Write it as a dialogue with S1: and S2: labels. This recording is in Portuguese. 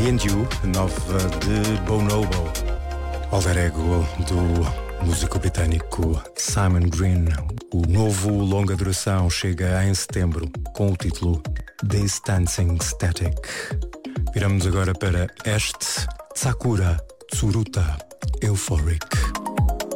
S1: Me and You, nova de Bonobo. Alter ego do músico britânico Simon Green. O novo longa duração chega em setembro com o título This Dancing Static. Viramos agora para este Sakura Tsuruta Euphoric.